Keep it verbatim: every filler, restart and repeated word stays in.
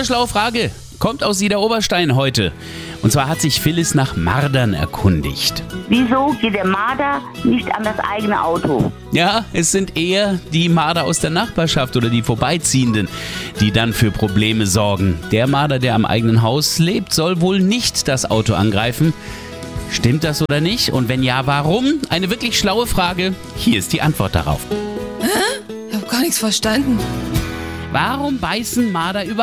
Unsere schlaue Frage kommt aus Idar-Oberstein heute. Und zwar hat sich Phyllis nach Mardern erkundigt. Wieso geht der Marder nicht an das eigene Auto? Ja, es sind eher die Marder aus der Nachbarschaft oder die Vorbeiziehenden, die dann für Probleme sorgen. Der Marder, der am eigenen Haus lebt, soll wohl nicht das Auto angreifen. Stimmt das oder nicht? Und wenn ja, warum? Eine wirklich schlaue Frage. Hier ist die Antwort darauf. Hä? Ich hab gar nichts verstanden. Warum beißen Marder überhaupt?